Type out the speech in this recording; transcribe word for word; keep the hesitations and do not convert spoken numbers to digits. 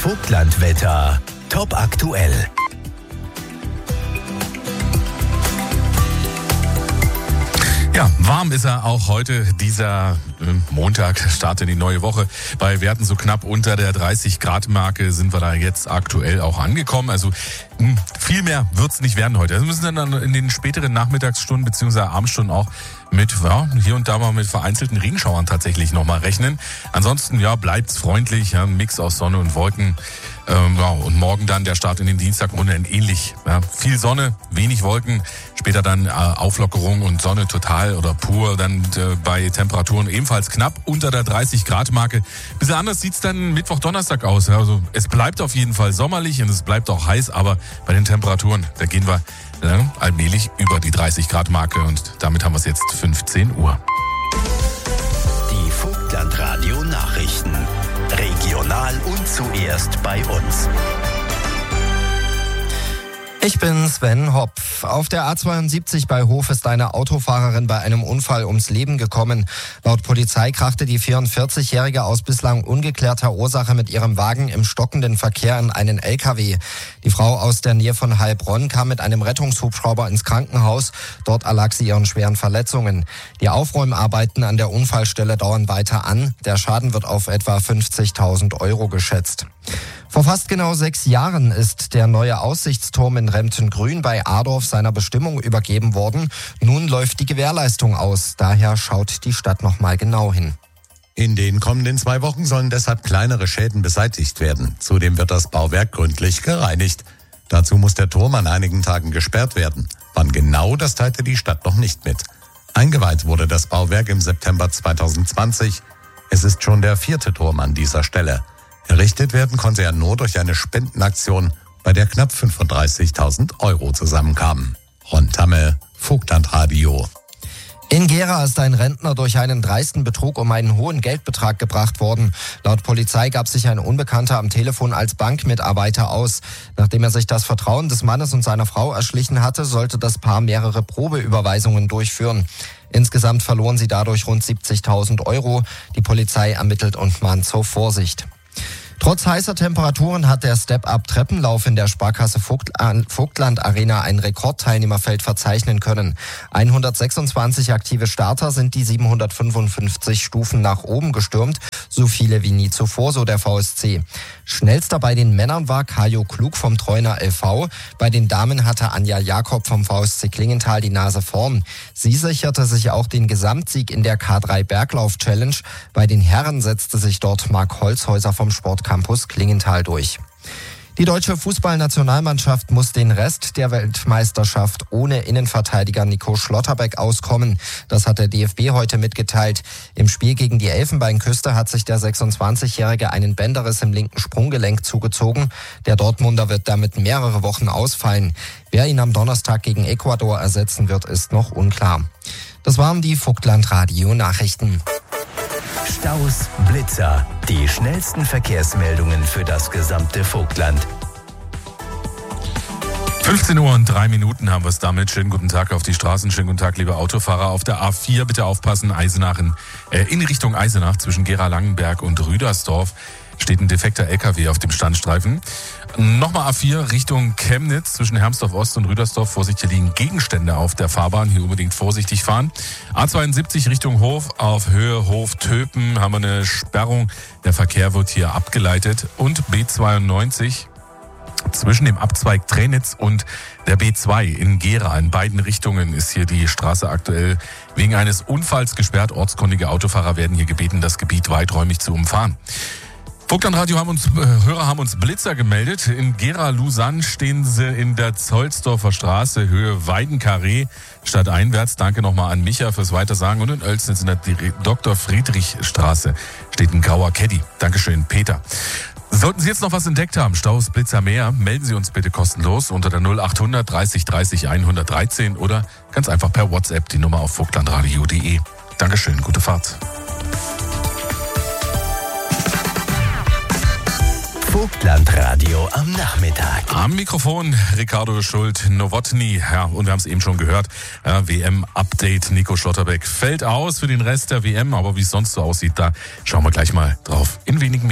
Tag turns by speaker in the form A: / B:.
A: Vogtlandwetter. Top aktuell.
B: Ja, warm ist er auch heute. Dieser äh, Montag startet die neue Woche. Bei Werten so knapp unter der dreißig Grad Marke sind wir da jetzt aktuell auch angekommen. Also mh, viel mehr wird's nicht werden heute. Also wir müssen dann in den späteren Nachmittagsstunden bzw. Abendstunden auch mit ja, hier und da mal mit vereinzelten Regenschauern tatsächlich nochmal rechnen. Ansonsten ja bleibt's freundlich, ja, ein Mix aus Sonne und Wolken. Ähm, ja, und morgen dann der Start in den Dienstag und dann ähnlich. Ja, viel Sonne, wenig Wolken, später dann äh, Auflockerung und Sonne total oder pur, dann äh, bei Temperaturen ebenfalls knapp unter der dreißig Grad Marke. Bisschen anders sieht's dann Mittwoch, Donnerstag aus. Ja, also es bleibt auf jeden Fall sommerlich und es bleibt auch heiß, aber bei den Temperaturen, da gehen wir ja, allmählich über die dreißig Grad Marke und damit haben wir es jetzt fünfzehn Uhr.
A: Die Vogtlandradio Nachrichten. Regional und zuerst bei uns.
C: Ich bin Sven Hopf. Auf der A zweiundsiebzig bei Hof ist eine Autofahrerin bei einem Unfall ums Leben gekommen. Laut Polizei krachte die vierundvierzigjährige aus bislang ungeklärter Ursache mit ihrem Wagen im stockenden Verkehr in einen L K W. Die Frau aus der Nähe von Heilbronn kam mit einem Rettungshubschrauber ins Krankenhaus. Dort erlag sie ihren schweren Verletzungen. Die Aufräumarbeiten an der Unfallstelle dauern weiter an. Der Schaden wird auf etwa fünfzigtausend Euro geschätzt. Vor fast genau sechs Jahren ist der neue Aussichtsturm in Rempten-Grün bei Adorf seiner Bestimmung übergeben worden. Nun läuft die Gewährleistung aus. Daher schaut die Stadt noch mal genau hin.
D: In den kommenden zwei Wochen sollen deshalb kleinere Schäden beseitigt werden. Zudem wird das Bauwerk gründlich gereinigt. Dazu muss der Turm an einigen Tagen gesperrt werden. Wann genau, das teilte die Stadt noch nicht mit. Eingeweiht wurde das Bauwerk im September zweitausendzwanzig. Es ist schon der vierte Turm an dieser Stelle. Errichtet werden konnte er nur durch eine Spendenaktion, bei der knapp fünfunddreißigtausend Euro zusammenkamen. Ron Tamme, Vogtlandradio.
C: In Gera ist ein Rentner durch einen dreisten Betrug um einen hohen Geldbetrag gebracht worden. Laut Polizei gab sich ein Unbekannter am Telefon als Bankmitarbeiter aus. Nachdem er sich das Vertrauen des Mannes und seiner Frau erschlichen hatte, sollte das Paar mehrere Probeüberweisungen durchführen. Insgesamt verloren sie dadurch rund siebzigtausend Euro. Die Polizei ermittelt und mahnt zur Vorsicht. Trotz heißer Temperaturen hat der Step-Up-Treppenlauf in der Sparkasse Vogtland Arena ein Rekordteilnehmerfeld verzeichnen können. hundertsechsundzwanzig aktive Starter sind die siebenhundertfünfundfünfzig Stufen nach oben gestürmt, so viele wie nie zuvor, so der V S C. Schnellster bei den Männern war Kajo Klug vom Treuner L V. Bei den Damen hatte Anja Jakob vom V S C Klingenthal die Nase vorn. Sie sicherte sich auch den Gesamtsieg in der K drei Berglauf Challenge. Bei den Herren setzte sich dort Marc Holzhäuser vom Sportcampus Klingenthal durch. Die deutsche Fußballnationalmannschaft muss den Rest der Weltmeisterschaft ohne Innenverteidiger Nico Schlotterbeck auskommen. Das hat der D F B heute mitgeteilt. Im Spiel gegen die Elfenbeinküste hat sich der sechsundzwanzigjährige einen Bänderriss im linken Sprunggelenk zugezogen. Der Dortmunder wird damit mehrere Wochen ausfallen. Wer ihn am Donnerstag gegen Ecuador ersetzen wird, ist noch unklar. Das waren die Vogtlandradio-Nachrichten.
A: Staus, Blitzer, die schnellsten Verkehrsmeldungen für das gesamte Vogtland.
B: fünfzehn Uhr und drei Minuten haben wir es damit. Schönen guten Tag auf die Straßen. Schönen guten Tag, liebe Autofahrer. Auf der A vier bitte aufpassen. Eisenach in, äh, in Richtung Eisenach zwischen Gera-Langenberg und Rüdersdorf steht ein defekter L K W auf dem Standstreifen. Nochmal A vier Richtung Chemnitz zwischen Hermsdorf Ost und Rüdersdorf. Vorsicht, hier liegen Gegenstände auf der Fahrbahn. Hier unbedingt vorsichtig fahren. A zweiundsiebzig Richtung Hof. Auf Höhe Hof-Töpen haben wir eine Sperrung. Der Verkehr wird hier abgeleitet. Und B zweiundneunzig zwischen dem Abzweig Trenitz und der B zwei in Gera. In beiden Richtungen ist hier die Straße aktuell wegen eines Unfalls gesperrt. Ortskundige Autofahrer werden hier gebeten, das Gebiet weiträumig zu umfahren. Vogtlandradio haben uns, äh, Hörer haben uns Blitzer gemeldet. In Gera-Lusanne stehen sie in der Zollsdorfer Straße, Höhe Weidenkarree, stadteinwärts. Danke nochmal an Micha fürs Weitersagen. Und in Oelsnitz in der Doktor Friedrich Straße steht ein grauer Caddy. Dankeschön, Peter. Sollten Sie jetzt noch was entdeckt haben, Staus, Blitzer, mehr, melden Sie uns bitte kostenlos unter der null achthundert dreißig dreißig hundertdreizehn oder ganz einfach per WhatsApp die Nummer auf vogtlandradio punkt de. Dankeschön, gute Fahrt.
A: Vogtlandradio am Nachmittag.
B: Am Mikrofon Ricardo Schult-Nowotny. Ja, und wir haben es eben schon gehört. Ja, W M-Update. Nico Schlotterbeck fällt aus für den Rest der W M. Aber wie es sonst so aussieht, da schauen wir gleich mal drauf. In wenigen Minuten.